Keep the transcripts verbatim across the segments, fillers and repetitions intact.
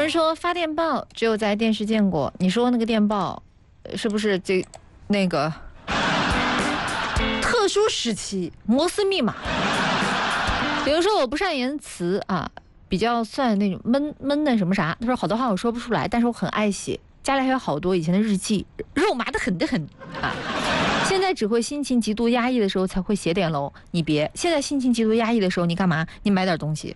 人说发电报只有在电视见过，你说那个电报是不是这那个特殊时期摩斯密码？比如说我不善言辞啊，比较算那种闷闷的什么啥，他说好多话我说不出来，但是我很爱写，家里还有好多以前的日记，肉麻的很的很啊。现在只会心情极度压抑的时候才会写点喽，你别现在心情极度压抑的时候你干嘛？你买点东西。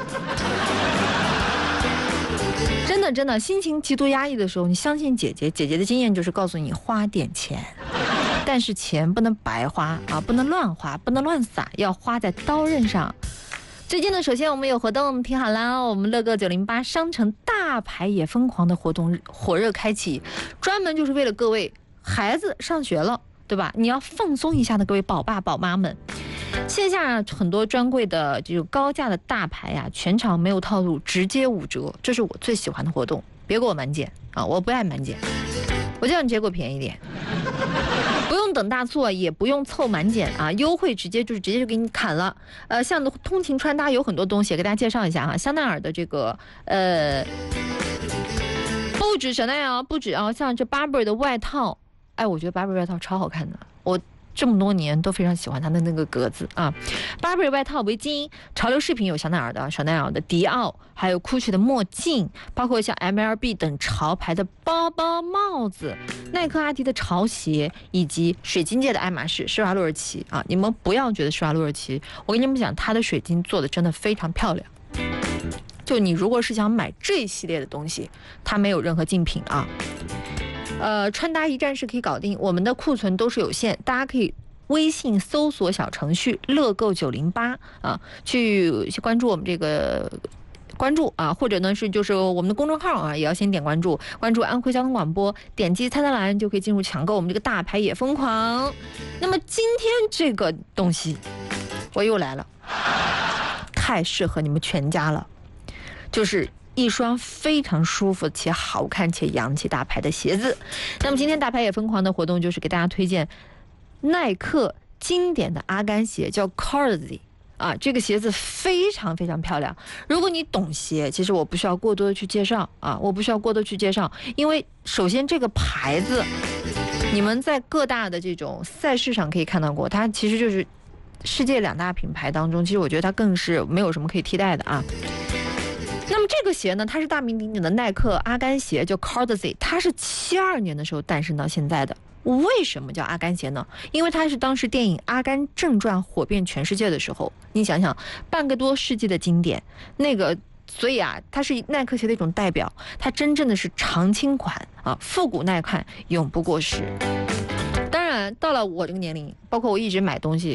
真的真的，心情极度压抑的时候，你相信姐姐，姐姐的经验就是告诉你花点钱，但是钱不能白花啊，不能乱花，不能乱撒，要花在刀刃上。最近呢，首先我们有活动，听好啦，我们乐购九零八商城大牌也疯狂的活动火热开启，专门就是为了各位孩子上学了，对吧？你要放松一下的各位宝爸宝妈们。线下很多专柜的这种高价的大牌呀、啊，全场没有套路，直接五折，这是我最喜欢的活动。别给我满减啊，我不爱满减，我就让你结果便宜点。不用等大促，也不用凑满减啊，优惠直接就是直接就给你砍了。呃，像通勤穿搭有很多东西，给大家介绍一下哈。香奈儿的这个呃，不止香奈儿，不止啊，像这 Burberry 的外套，哎，我觉得 Burberry 外套超好看的，我这么多年都非常喜欢它的那个格子啊。Burberry 外套、围巾，潮流饰品有香奈儿的、香奈儿的、迪奥，还有 Gucci 的墨镜，包括像 M L B 等潮牌的包包、帽子，耐克、阿迪的潮鞋，以及水晶界的爱马仕、施华洛世奇啊。你们不要觉得施华洛世奇，我跟你们讲，它的水晶做的真的非常漂亮。就你如果是想买这一系列的东西，它没有任何竞品啊。呃，穿搭一站式可以搞定，我们的库存都是有限，大家可以微信搜索小程序乐购九零八啊，去去关注我们这个关注啊，或者呢是就是我们的公众号啊，也要先点关注，关注安徽交通广播，点击菜单栏就可以进入抢购我们这个大牌也疯狂。那么今天这个东西我又来了，太适合你们全家了，就是一双非常舒服且好看且洋气大牌的鞋子。那么今天大牌也疯狂的活动就是给大家推荐耐克经典的阿甘鞋，叫 Corzi 啊，这个鞋子非常非常漂亮。如果你懂鞋，其实我不需要过多的去介绍啊，我不需要过多去介绍，因为首先这个牌子你们在各大的这种赛事上可以看到过，它其实就是世界两大品牌当中，其实我觉得它更是没有什么可以替代的啊。那么这个鞋呢，它是大名鼎鼎的耐克阿甘鞋，叫 Corzi， 它是七二年的时候诞生到现在的。为什么叫阿甘鞋呢？因为它是当时电影《阿甘正传》火遍全世界的时候，你想想，半个多世纪的经典，那个，所以啊，它是耐克鞋的一种代表，它真正的是常青款啊，复古耐看，永不过时。当然，到了我这个年龄，包括我一直买东西。